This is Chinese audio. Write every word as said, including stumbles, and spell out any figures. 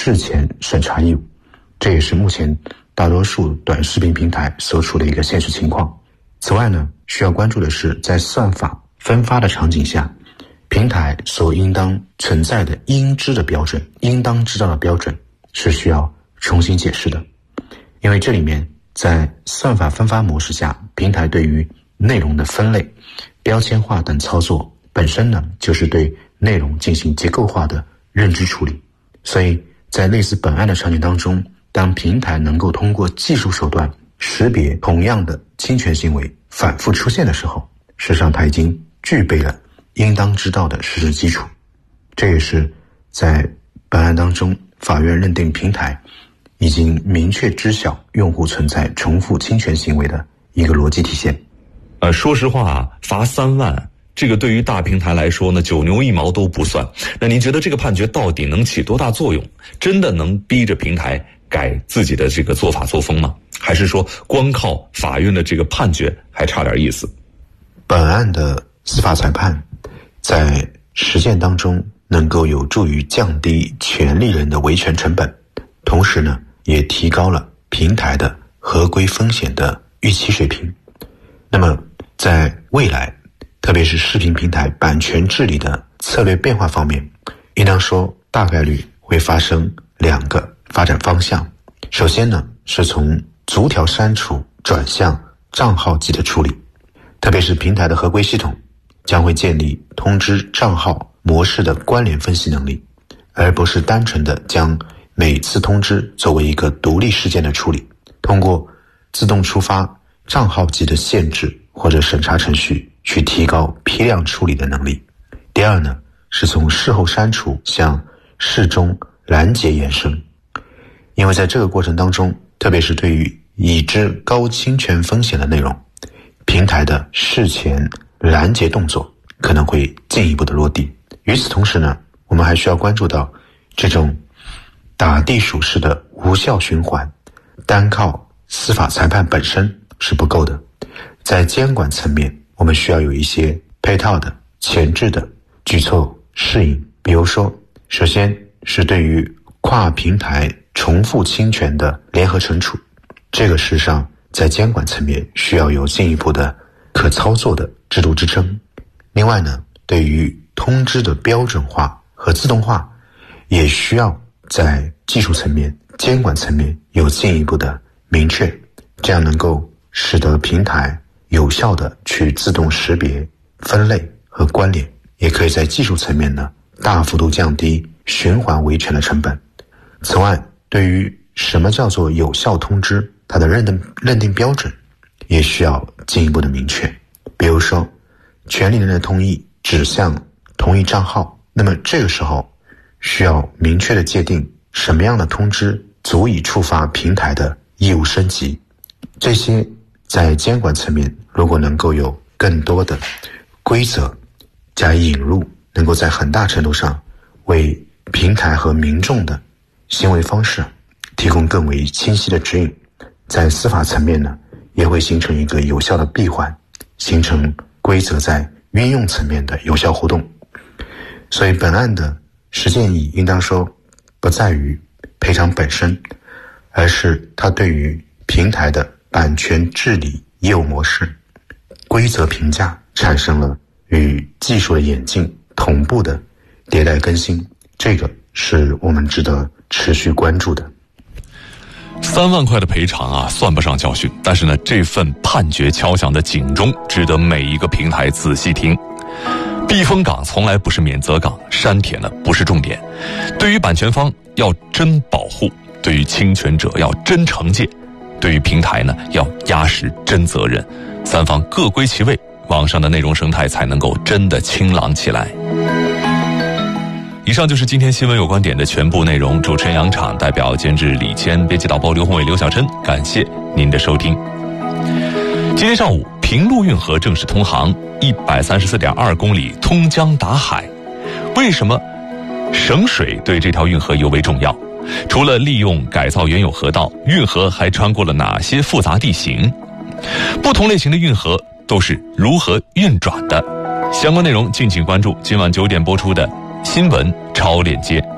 事前审查义务，这也是目前大多数短视频平台所处的一个现实情况。此外呢，需要关注的是，在算法分发的场景下，平台所应当存在的应知的标准，应当知道的标准是需要重新解释的。因为这里面在算法分发模式下，平台对于内容的分类、标签化等操作本身呢，就是对内容进行结构化的认知处理。所以在类似本案的场景当中，当平台能够通过技术手段识别同样的侵权行为反复出现的时候，事实上它已经具备了应当知道的事实基础。这也是在本案当中，法院认定平台已经明确知晓用户存在重复侵权行为的一个逻辑体现。 呃，说实话，罚三万，这个对于大平台来说呢，九牛一毛都不算。那您觉得这个判决到底能起多大作用？真的能逼着平台改自己的这个做法作风吗？还是说光靠法院的这个判决还差点意思？ 本案的司法裁判在实践当中能够有助于降低权利人的维权成本，同时呢，也提高了平台的合规风险的预期水平。那么在未来，特别是视频平台版权治理的策略变化方面，应当说大概率会发生两个发展方向。首先呢，是从逐条删除转向账号级的处理，特别是平台的合规系统将会建立通知账号模式的关联分析能力，而不是单纯的将每次通知作为一个独立事件的处理，通过自动触发账号级的限制或者审查程序去提高批量处理的能力。第二呢，是从事后删除向事中拦截延伸，因为在这个过程当中，特别是对于已知高侵权风险的内容，平台的事前拦截动作可能会进一步的落地。与此同时呢，我们还需要关注到这种打地鼠式的无效循环，单靠司法裁判本身是不够的。在监管层面，我们需要有一些配套的前置的举措适应。比如说，首先是对于跨平台重复侵权的联合惩处，这个事实上在监管层面需要有进一步的可操作的制度支撑。另外呢，对于通知的标准化和自动化，也需要在技术层面、监管层面有进一步的明确，这样能够使得平台有效的去自动识别、分类和关联，也可以在技术层面呢大幅度降低循环维权的成本。此外，对于什么叫做有效通知，它的认定认定标准也需要进一步的明确。比如说，权利人的同意指向同一账号，那么这个时候需要明确的界定什么样的通知足以触发平台的义务升级。这些在监管层面如果能够有更多的规则加以引入，能够在很大程度上为平台和民众的行为方式提供更为清晰的指引，在司法层面呢，也会形成一个有效的闭环，形成规则在运用层面的有效互动。所以本案的实践意义应当说不在于赔偿本身，而是它对于平台的版权治理业务模式、规则评价产生了与技术的演进同步的迭代更新，这个是我们值得持续关注的。 三万块的赔偿啊，算不上教训，但是呢，这份判决敲响的警钟，值得每一个平台仔细听。避风港从来不是免责港，删帖呢不是重点。对于版权方要真保护，对于侵权者要真惩戒，对于平台呢要压实真责任，三方各归其位，网上的内容生态才能够真的清朗起来。以上就是今天新闻有观点的全部内容，主持人杨昶，代表监制李谦，编辑导播刘宏伟、刘晓琛，感谢您的收听。今天上午，平陆运河正式通航，一百三十四点二公里通江达海。为什么省水对这条运河尤为重要？除了利用改造原有河道，运河还穿过了哪些复杂地形？不同类型的运河都是如何运转的？相关内容敬请关注今晚九点播出的新闻超链接。